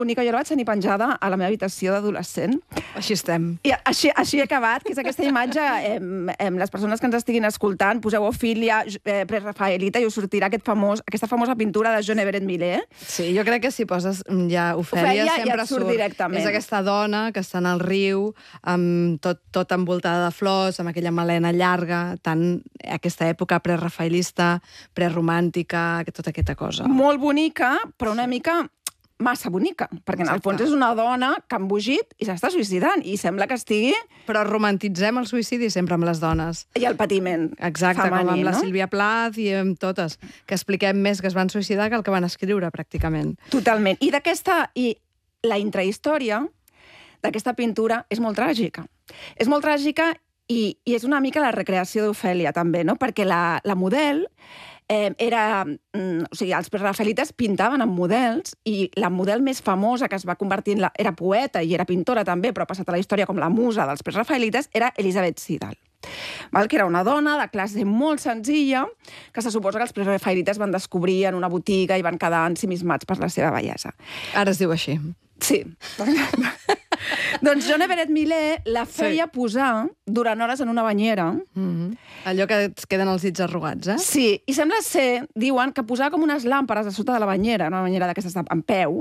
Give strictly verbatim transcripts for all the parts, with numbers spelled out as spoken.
bonica, jo la vaig tenir penjada a la meva habitació d'adolescent. Així estem. I així, així he acabat, que és aquesta imatge. Eh, eh, les persones que ens estiguin escoltant, poseu Ofília, eh, Prerafaelita, i us sortirà aquest famós, aquesta famosa pintura de John Everett Millet. Sí, jo crec que si poses ja Ofèlia, Ofèlia sempre ja surt directament. És aquesta dona que està en el riu, amb tot, tot envoltada de flors, amb aquella melena llarga, tant aquesta època prerafaelista, preromàntica, tota aquesta cosa. Molt bonica, però una mica massa bonica, perquè en el fons és una dona que ha embogit i s'està suïcidant, i sembla que estigui... Però romantitzem el suïcidi sempre amb les dones. I el patiment Exacte, femení, com amb la no? Sílvia Plath i amb totes, que expliquem més que es van suïcidar que el que van escriure, pràcticament. Totalment. I d'aquesta... I la intrahistòria d'aquesta pintura és molt tràgica. És molt tràgica i, i és una mica la recreació d'Ofèlia, també, no? Perquè la, la model... Eh, era, mm, o sigui, els prerafaelites pintaven amb models i la model més famosa que es va convertir en la, era poeta i era pintora també, però ha passat a la història com la musa dels prerafaelites, era Elisabeth Siddal, val? Que era una dona de classe molt senzilla que se suposa que els prerafaelites van descobrir en una botiga i van quedar ensimismats per la seva bellesa. Ara es diu així. Sí. Doncs John Everett Millet la feia sí. posar durant hores en una banyera. Mm-hmm. Allò que et queden els dits arrugats, eh? Sí, i sembla ser, diuen, que posava com unes làmperes a sota de la banyera, una banyera d'aquestes en peu,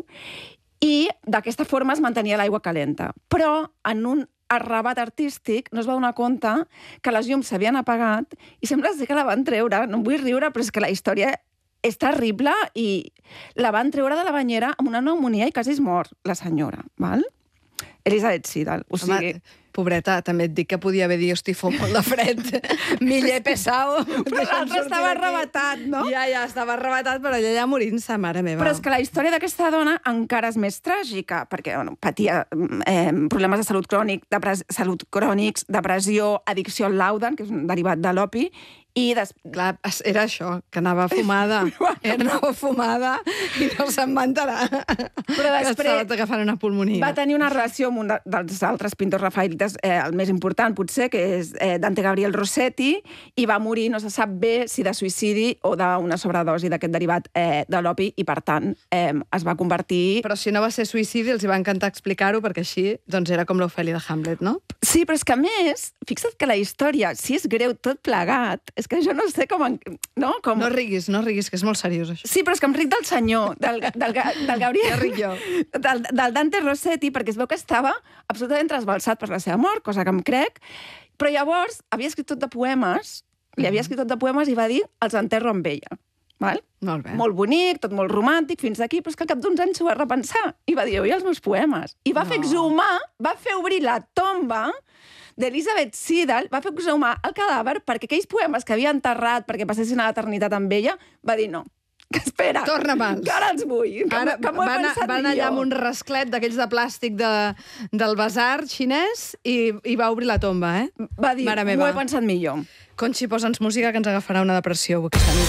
i d'aquesta forma es mantenia l'aigua calenta. Però en un arrabat artístic no es va donar compte que les llums s'havien apagat i sembla ser que la van treure. No em vull riure, però és que la història és terrible i la van treure de la banyera amb una pneumonia i quasi es mor, la senyora, val? Elisabeth Siddal, o sigui... Home, pobreta, també et dic que podia haver dit, hosti, fot molt de fred, Millet pesado... Però l'altre estava arrebatat, no? Ja, ja, estava arrebatat, però ella ja morint-se, mare meva. Però és que la història d'aquesta dona encara és més tràgica, perquè bueno, patia eh, problemes de salut crònic, de salut crònics, depressió, addicció al laudan, que és un derivat de l'opi, i des... Clar, era això, que anava fumada. Anava fumada i no se'n va enterar. Però després... Que estava agafant una pulmonia. Va tenir una relació amb un dels altres pintors rafaelites, eh, el més important, potser, que és eh, Dante Gabriel Rossetti, i va morir, no se sap bé si de suïcidi o d'una sobredosi d'aquest derivat eh, de l'opi, i per tant eh, es va convertir... Però si no va ser suïcidi, els hi va encantar explicar-ho, perquè així doncs era com l'Ofèlia de Hamlet, no? Sí, però és que a més, fixa't que la història, si és greu tot plegat, és que jo no sé com... En... No, com... no riguis, no riguis, que és molt seriós, això. Sí, però és que em ric del senyor, del, del, del Gabriel... Ja ric jo. Del, del Dante Rossetti, perquè es veu que estava absolutament trasbalsat per la seva mort, cosa que em crec, però llavors havia escrit tot de poemes, li havia escrit tot de poemes i va dir els enterro amb ella. Val? Molt bé. Molt bonic, tot molt romàntic, fins aquí, però és que al cap d'uns anys s'ho va repensar i va dir, oi, els meus poemes. I va no. fer exhumar, va fer obrir la tomba d'Elisabeth Siddal, va fer exhumar el cadàver perquè aquells poemes que havia enterrat perquè passessin a l'eternitat amb ella, va dir no, que espera, torna-me'ls. Que ara els vull, que, ara, que m'ho he van, pensat van allà amb un rasclet d'aquells de plàstic de, del basar xinès i, i va obrir la tomba, eh? Va dir, m'ho he pensat millor. Conxi, posa'ns música que ens agafarà una depressió aquesta nit.